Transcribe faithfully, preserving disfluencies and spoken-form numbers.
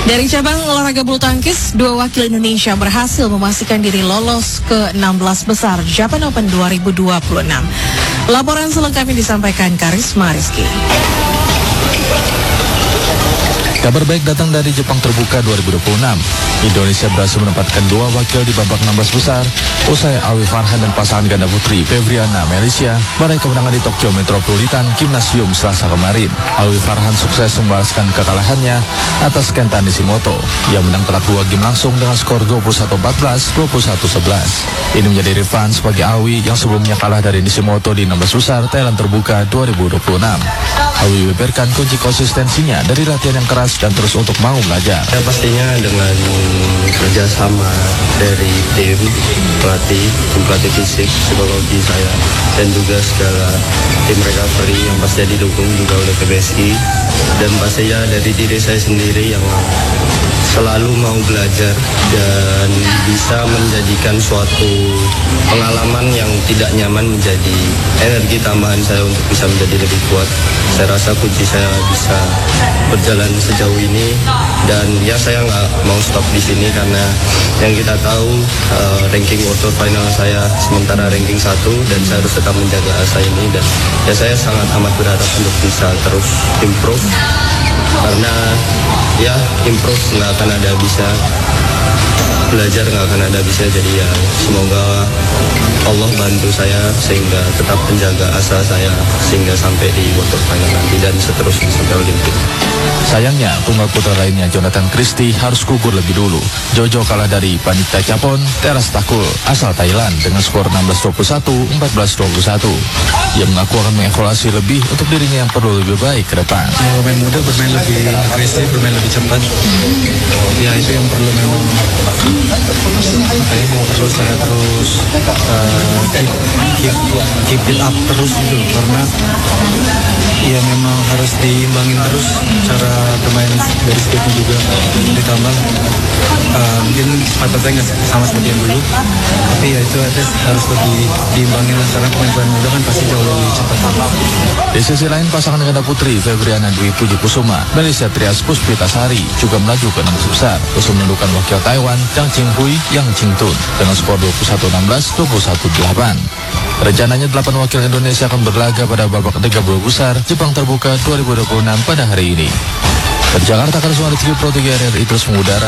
Dari cabang olahraga bulu tangkis, dua wakil Indonesia berhasil memastikan diri lolos ke enam belas besar Japan Open dua ribu dua puluh enam. Laporan selengkapnya disampaikan Karisma Rizky. Kabar baik datang dari Jepang Terbuka dua ribu dua puluh enam. Indonesia berhasil menempatkan dua wakil di babak enam belas besar usai Awi Farhan dan pasangan ganda putri Febriana Malaysia meraih kemenangan di Tokyo Metropolitan Gymnasium Selasa kemarin. Awi Farhan sukses membalaskan kekalahannya atas Kenta Nishimoto yang menang telak dua game langsung dengan skor dua puluh satu empat belas, dua puluh satu sebelas. Ini menjadi revans bagi Awi yang sebelumnya kalah dari Nishimoto di enam belas besar Thailand Terbuka dua ribu dua puluh enam. Awi membeberkan kunci konsistensinya dari latihan yang keras dan terus untuk mau belajar. Ya pastinya dengan kerjasama dari tim pelatih, tim pelatih fisik, psikologi saya, dan juga segala tim recovery yang pasti didukung juga oleh P B S I, dan pastinya dari diri saya sendiri yang selalu mau belajar dan bisa menjadikan suatu pengalaman yang tidak nyaman menjadi energi tambahan saya untuk bisa menjadi lebih kuat. Saya rasa kunci saya bisa berjalan sejauh ini, dan ya saya nggak mau stop di sini karena yang kita tahu uh, ranking World Tour final saya sementara ranking satu, dan saya harus tetap menjaga asa ini, dan ya saya sangat amat berharap untuk bisa terus improve karena ya improve nggak akan ada bisa, belajar nggak akan ada bisa, jadi ya semoga Allah bantu saya sehingga tetap menjaga asa saya sehingga sampai di World Tour final nanti dan seterusnya sampai Olimpik. Sayangnya, tunggal putra lainnya Jonathan Christie harus gugur lebih dulu. Jojo kalah dari Panita Chapon Teras Takul asal Thailand dengan skor enam belas dua puluh satu, empat belas dua puluh satu. Ia mengaku akan mengevaluasi lebih untuk dirinya yang perlu lebih baik ke depan. Pemain muda bermain lebih agresif, bermain lebih cepat. Ya itu yang perlu memang makanya perlu saya terus uh, keep, keep, keep it up terus gitu, karena ya memang harus diimbangin terus cara bermain dari skillnya juga ditambah uh, mungkin mata saya nggak sama seperti yang dulu, tapi ya itu harus lebih diimbangin karena pemain-pemain muda kan pasti jauh lebih cepat. Di sisi lain, pasangan ganda putri Febriana Dwi Puji Kusuma Malaysia Trias Puspitasari juga melaju ke enam belas besar usai menundukkan wakil Taiwan Zhang Qinghui Yang Qingtun dengan skor dua puluh satu enam belas, dua puluh satu delapan. Rencananya delapan wakil Indonesia akan berlaga pada babak tiga puluh besar Jepang Terbuka dua ribu dua puluh enam pada hari ini. Dari Jakarta, Karisma Rizky Pro tiga R R I terus mengudara.